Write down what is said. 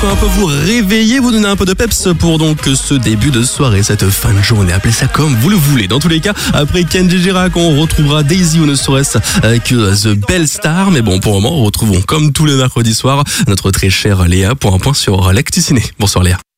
peut un peu vous réveiller, vous donner un peu de peps pour donc ce début de soirée, cette fin de journée. Appelez ça comme vous le voulez. Dans tous les cas, après Kenji Girac, on retrouvera Daisy ou ne serait-ce que The Belle Star. Mais bon, pour le moment, retrouvons comme tous les mercredis soirs notre très chère Léa pour un point sur l'actu ciné. Bonsoir Léa.